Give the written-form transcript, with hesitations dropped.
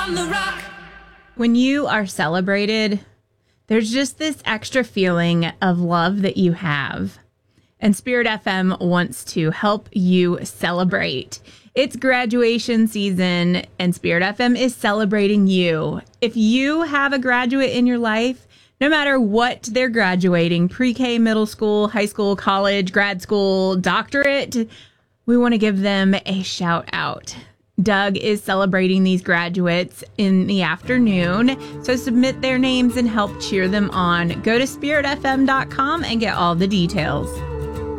On the rock. When you are celebrated, there's just this extra feeling of love that you have. And Spirit FM wants to help you celebrate. It's graduation season, and Spirit FM is celebrating you. If you have a graduate in your life, no matter what they're graduating, pre-K, middle school, high school, college, grad school, doctorate, we want to give them a shout out. Doug is celebrating these graduates in the afternoon, so submit their names and help cheer them on. Go to spiritfm.com and get all the details.